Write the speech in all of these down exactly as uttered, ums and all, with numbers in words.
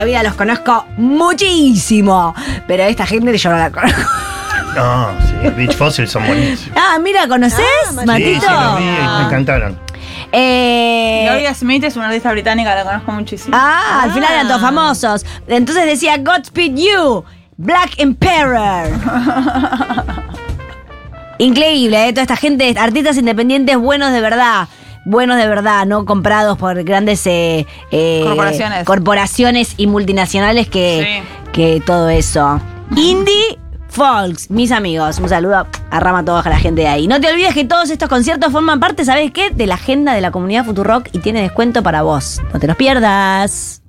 La vida los conozco muchísimo, pero esta gente yo no la conozco. No, sí, Beach Fossil son buenísimos. Ah, mira, ¿conoces, Ah, Matito? Sí, sí, los vi y me encantaron. Eh, Gloria Smith es una artista británica, la conozco muchísimo. ah, al final eran todos famosos. Entonces decía Godspeed You, Black Emperor. Increíble, ¿eh? Toda esta gente, artistas independientes buenos de verdad. Buenos de verdad, no comprados por grandes eh, eh, Corporaciones. corporaciones y multinacionales que, Sí. que todo eso. Indie Folks, mis amigos, un saludo a Rama toda la gente de ahí. No te olvides que todos estos conciertos forman parte, ¿sabes qué? De la agenda de la comunidad Futurock y tiene descuento para vos. No te los pierdas.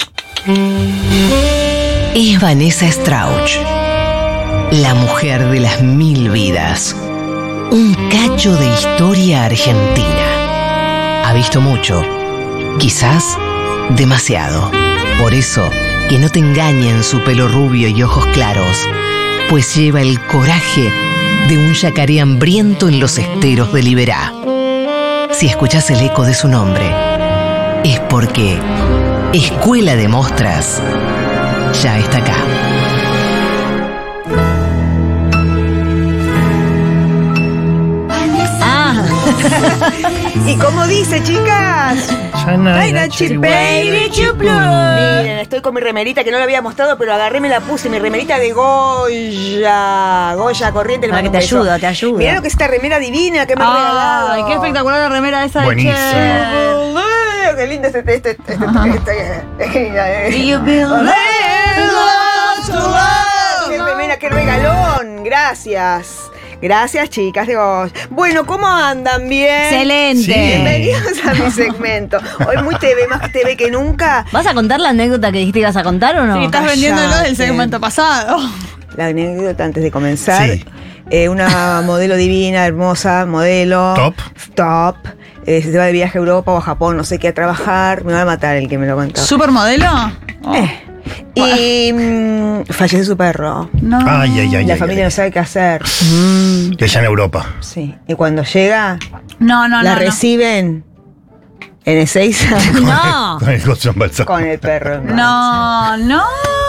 Es Vanessa Strauch, la mujer de las mil vidas. Un cacho de historia argentina. Ha visto mucho, quizás demasiado. Por eso, que no te engañen su pelo rubio y ojos claros, pues lleva el coraje de un yacaré hambriento en los esteros de Liberá. Si escuchás el eco de su nombre, es porque Escuela de Mostras ya está acá. Ah, Y como dice, chicas, Ay, Nachi, baby, you blue. miren, estoy con mi remerita que no la había mostrado, pero agarré, me la puse, mi remerita de Goya, Goya Corriente. le Para que mando un te beso. ayudo, te ayudo. Mirá lo que es esta remera divina que me ha regalado. Ay, qué espectacular la remera esa de Buenísimo. Cher. Ay, qué lindo este, este, este, este, este, You belong to love. Qué remera, qué regalón, gracias. Gracias, chicas de Goya. Bueno, ¿cómo andan? ¿Bien? Excelente. Sí. Bienvenidos a mi segmento. Hoy muy T V, más T V que nunca. ¿Vas a contar la anécdota que dijiste que ibas a contar o no? Sí, estás vendiéndolo del Cállate. segmento pasado. La anécdota antes de comenzar. Sí. Eh, una modelo divina, hermosa, modelo. Top. Top. Eh, se va de viaje a Europa o a Japón, no sé qué, a trabajar. Me va a matar el que me lo contó. ¿Supermodelo? Oh. Eh. Y mm, falleció su perro. No. Ay, ay, ay. La ay, familia ay. no sabe qué hacer. Que allá en Europa. Sí. Y cuando llega, No, no, la no. no. reciben en Ezeiza No. Con el Godson Balsam. con el perro. en brazos. No, no.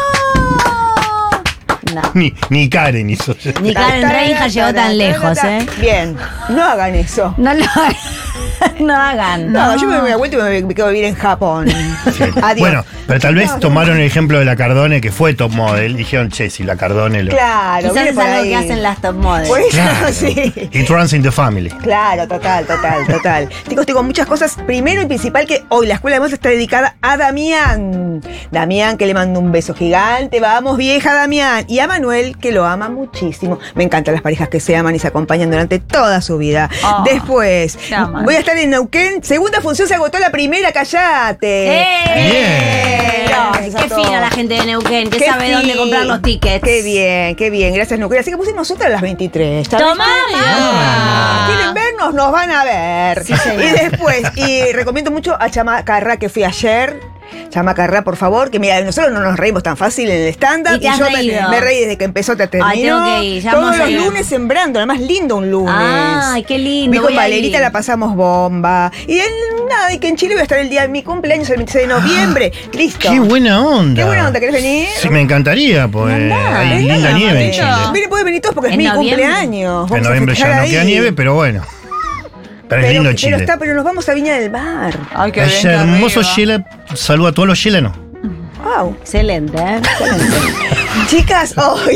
No. Ni, ni Karen hizo. Ni Karen Reinhardt llegó tan lejos, ¿eh? Bien, no hagan eso. No lo hagan. No hagan. No, yo me doy una vuelta y me, me quedo a vivir en Japón. Sí. Adiós. Bueno, pero tal vez No, tomaron el ejemplo de la Cardone, que fue top model, y dijeron, che, si la Cardone lo... Claro, Quizás viene es por algo ahí. que hacen las top models. Por eso, Claro. sí. It runs in the family. Claro, total, total, total. Chicos, tengo muchas cosas. Primero y principal que hoy la Escuela de Modas está dedicada a Damián. Damián, que le mando un beso gigante. Vamos, vieja Damián. Y a Manuel, que lo ama muchísimo. Me encantan las parejas que se aman y se acompañan durante toda su vida. Oh, Después, se aman. voy a estar en Neuquén. Segunda función se agotó la primera, callate. ¡Eh! Gracias a Qué todos. fina la gente de Neuquén, que Qué sabe dónde fin. comprar los tickets. Qué bien, qué bien. Gracias, Neuquén. Así que pusimos nosotras a las veintitrés. ¿Está ¡Tomá! bien? Ah, ¿quieren vernos? Nos van a ver. Sí, señor. Y después, y recomiendo mucho a Chama Carrá, que fui ayer. Chama Carrá, por favor, que mira, nosotros no nos reímos tan fácil en el stand-up. Y te has yo me, reído. me reí desde que empezó hasta terminó. Ay, tengo que ir, ya Todos vamos a los ir. lunes sembrando, además lindo un lunes. Ay, qué lindo, Vi con voy a Valerita, ir. la pasamos bomba. Y en, nada, y que en Chile voy a estar el día de mi cumpleaños, el veintiséis de noviembre. Listo. ¡Qué buena onda! Qué buena onda, ¿querés venir? Sí, me encantaría, pues Andá, hay venga, linda nieve en Matito. Chile. Miren, pueden venir todos porque es En mi noviembre. cumpleaños. Vamos En a noviembre ya festejar no queda ahí. nieve, pero bueno. Pero es Pero, lindo pero Chile. está, pero nos vamos a Viña del Mar. Ay, qué bien. Ese qué hermoso arriba. Chile, saluda a todos los chilenos. Wow. Excelente, ¿eh? Excelente. Chicas, hoy.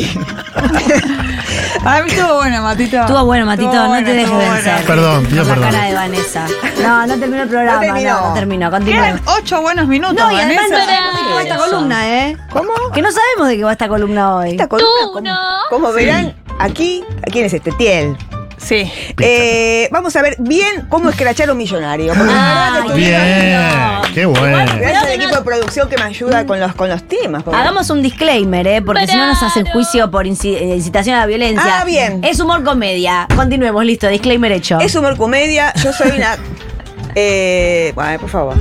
Ay, estuvo bueno, Matito. Estuvo bueno, Matito, Estuvo no bueno, te dejes estuvo vencer. bueno. Perdón, Por pido la perdón. cara de Vanessa. No, no terminó el programa. No terminó. No, no terminó. Continúa. Quedan ocho buenos minutos, No, y además no Vanessa. sabemos de qué va esta Eso. columna, ¿eh? ¿Cómo? Que no sabemos de qué va esta columna hoy. Esta columna, como, como verán, aquí, ¿quién es este? Tiel. Sí. Eh, vamos a ver bien cómo escrachar a un millonario. Porque la verdad que Ay, estuvieron- Bien, qué bueno. Gracias al equipo de producción que me ayuda con los, con los temas. porque- Hagamos un disclaimer, ¿eh? Porque si no nos hacen juicio por inci- eh, incitación a la violencia. Ah, bien. Es humor comedia. Continuemos, listo, disclaimer hecho. Es humor comedia, yo soy una... Eh, bueno, por favor.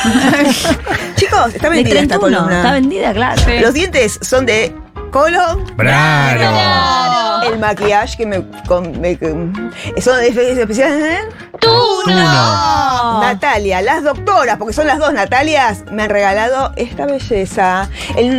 Chicos, está de vendida esta treinta y uno. columna. Está vendida, claro. Sí. Los dientes son de Colo. Bravo. El el maquillaje que me... Con, me con- son efectos especiales, ¿eh? ¡Tú Tú no. Natalia, las doctoras, porque son las dos Natalias, me han regalado esta belleza. El